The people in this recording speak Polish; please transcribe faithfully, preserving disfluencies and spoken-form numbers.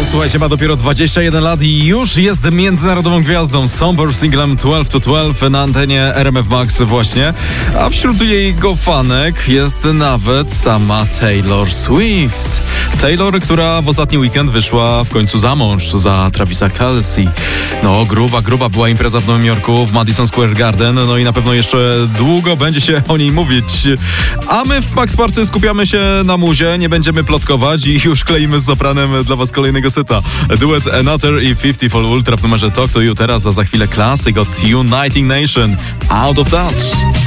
słuchajcie, ma dopiero dwadzieścia jeden lat i już jest międzynarodową gwiazdą. Somber singlem dwanaście to dwanaście na antenie R M F Max właśnie. A wśród jego fanek jest nawet sama Taylor Swift. Taylor, która w ostatni weekend wyszła w końcu za mąż za Travisa Kelce. No, gruba, gruba była impreza w Nowym Jorku, w Madison Square Garden, no i na pewno jeszcze długo będzie się o niej mówić. A my w Max Party skupiamy się na muzie, nie będziemy plotkować i już kleimy z sopranem dla was kolejnego seta. Duet Another i fifty for Ultra w numerze Talk to You teraz, a za chwilę klasyk od Uniting Nation, Out of Touch.